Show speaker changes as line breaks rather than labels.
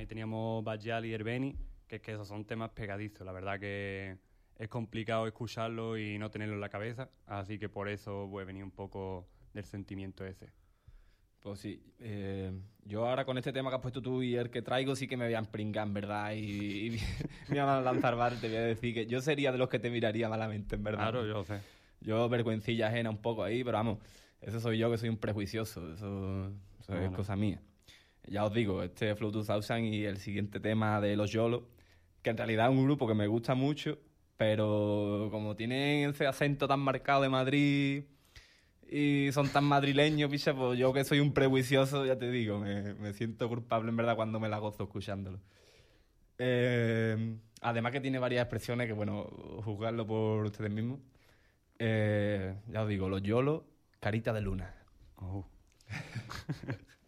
Ahí teníamos Bajal y Herbeni, que es que esos son temas pegadizos. La verdad que es complicado escucharlo y no tenerlo en la cabeza, así que por eso voy a venir un poco del sentimiento ese.
Pues sí, yo ahora con este tema que has puesto tú y el que traigo sí que me voy a empringar, en verdad, y me van a lanzar bar, te voy a decir que yo sería de los que te miraría malamente, en verdad.
Claro, yo lo sé.
Yo vergüencilla ajena un poco ahí, pero vamos, eso soy yo que soy un prejuicioso, eso es cosa mía. Ya os digo, este Flow 2000 y el siguiente tema de Los Yolos, que en realidad es un grupo que me gusta mucho, pero como tienen ese acento tan marcado de Madrid y son tan madrileños, picha, pues yo que soy un prejuicioso, ya te digo, me siento culpable en verdad cuando me la gozo escuchándolo. Además que tiene varias expresiones que, bueno, juzgarlo por ustedes mismos. Ya os digo, Los Yolos, Carita de Luna.
Oh.